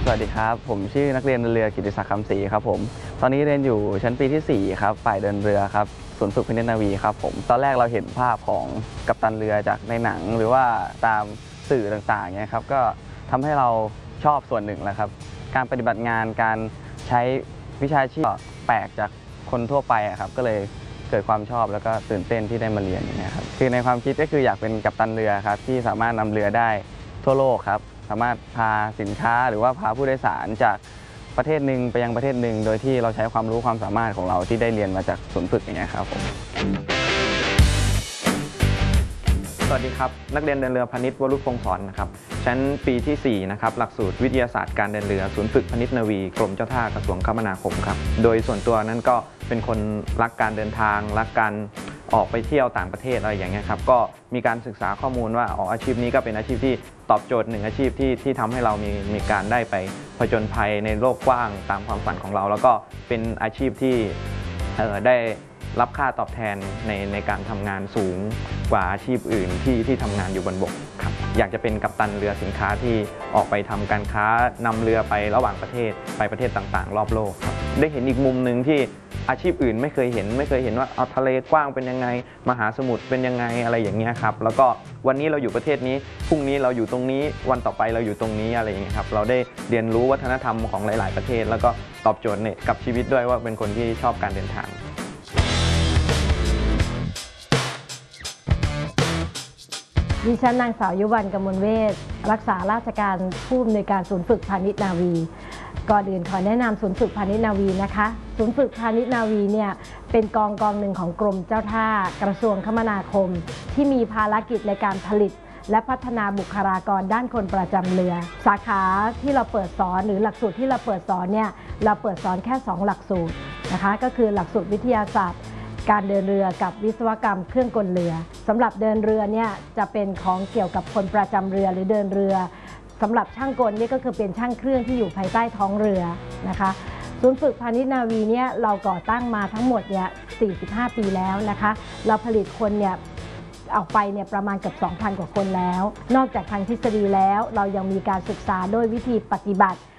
สวัสดีครับผมชื่อนักเรียนเรือกิติศักดิ์คำศรีครับผมตอนนี้เรียนอยู่ชั้นปีที่4ครับฝ่ายเดินเรือครับศูนย์ฝึกพินิจนาวีครับผมตอนแรกเราเห็นภาพของกัปตันเรือจากในหนังหรือว่าตามสื่อต่างๆเนี่ยครับก็ทำให้เราชอบส่วนหนึ่งแล้วครับการปฏิบัติงานการใช้วิชาชีพแปลกจากคนทั่วไปครับก็เลยเกิดความชอบแล้วก็ตื่นเต้นที่ได้มาเรียนอย่างนี้ครับคือในความคิดก็คืออยากเป็นกัปตันเรือครับที่สามารถนำเรือได้ทั่วโลกครับสามารถพาสินค้าหรือว่าพาผู้โดยสารจากประเทศหนึ่งไปยังประเทศหนึ่งโดยที่เราใช้ความรู้ความสามารถของเราที่ได้เรียนมาจากศูนย์ฝึกอย่างเงี้ยครับผมสวัสดีครับนักเรียนเดินเรือพาณิชย์วรุษพงศ์สอนนะครับชั้นปีที่4นะครับหลักสูตรวิทยาศาสตร์การเดินเรือศูนย์ฝึกพาณิชย์นาวีกรมเจ้าท่ากระทรวงคมนาคมครับโดยส่วนตัวนั้นก็เป็นคนรักการเดินทางรักการออกไปเที่ยวต่างประเทศอะไรอย่างเงี้ยครับก็มีการศึกษาข้อมูลว่าอาชีพนี้ก็เป็นอาชีพที่ตอบโจทย์หนึ่งอาชีพที่ทำให้เรามีการได้ไปผจญภัยในโลกกว้างตามความฝันของเราแล้วก็เป็นอาชีพที่ได้รับค่าตอบแทนในการทำงานสูงกว่าอาชีพอื่นที่ทำงานอยู่บนบกครับอยากจะเป็นกัปตันเรือสินค้าที่ออกไปทำการค้านำเรือไประหว่างประเทศไปประเทศต่างๆรอบโลกครับได้เห็นอีกมุมหนึ่งที่อาชีพอื่นไม่เคยเห็นว่าเอาทะเลกว้างเป็นยังไงมหาสมุทรเป็นยังไงอะไรอย่างเงี้ยครับแล้วก็วันนี้เราอยู่ประเทศนี้พรุ่งนี้เราอยู่ตรงนี้วันต่อไปเราอยู่ตรงนี้อะไรอย่างเงี้ยครับเราได้เรียนรู้วัฒนธรรมของหลายๆประเทศแล้วก็ตอบโจทย์เนี่ยกับชีวิตด้วยว่าเป็นคนที่ชอบการเดินทางดิฉันนางสาวยุวรรณ กมลเวชรักษาราชการผู้อำนวยการศูนย์ฝึกพาณิชย์นาวีก่อนอื่นขอแนะนำศูนย์ฝึกพาณิชย์นาวีนะคะศูนย์ฝึกพาณิชย์นาวีเนี่ยเป็นกองหนึ่งของกรมเจ้าท่ากระทรวงคมนาคมที่มีภารกิจในการผลิตและพัฒนาบุคลากรด้านคนประจำเรือสาขาที่เราเปิดสอนหรือหลักสูตรที่เราเปิดสอนเนี่ยเราเปิดสอนแค่2หลักสูตรนะคะก็คือหลักสูตรวิทยาศาสตร์การเดินเรือกับวิศวกรรมเครื่องกลเรือสำหรับเดินเรือเนี่ยจะเป็นของเกี่ยวกับคนประจำเรือหรือเดินเรือสำหรับช่างกลนี่ก็คือเป็นช่างเครื่องที่อยู่ภายใต้ท้องเรือนะคะศูนย์ฝึกพาณิชย์นาวีเนี่ยเราก่อตั้งมาทั้งหมดเนี่ย45 ปีแล้วนะคะเราผลิตคนเนี่ยออกไปเนี่ยประมาณเกือบ 2,000 กว่าคนแล้วนอกจากทางทฤษฎีแล้วเรายังมีการศึกษาโดยวิธีปฏิบัติ